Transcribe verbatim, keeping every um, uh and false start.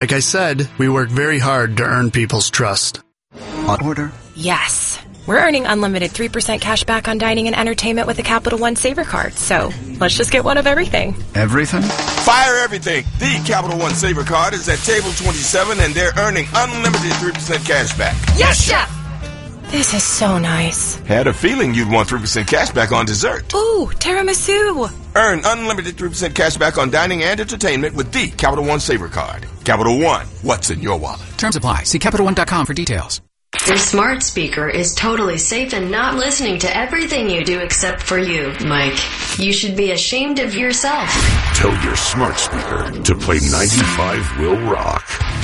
Like I said, we work very hard to earn people's trust. On order? Yes. We're earning unlimited three percent cash back on dining and entertainment with the Capital One Saver Card, so let's just get one of everything. Everything? Fire everything! The Capital One Saver Card is at table twenty-seven, and they're earning unlimited three percent cash back. Yes, Chef! This is so nice. Had a feeling you'd want three percent cash back on dessert. Ooh, tiramisu! Earn unlimited three percent cash back on dining and entertainment with the Capital One Saver Card. Capital One, what's in your wallet? Terms apply. See Capital One dot com for details. Your smart speaker is totally safe and not listening to everything you do except for you, Mike. You should be ashamed of yourself. Tell your smart speaker to play ninety-five will rock.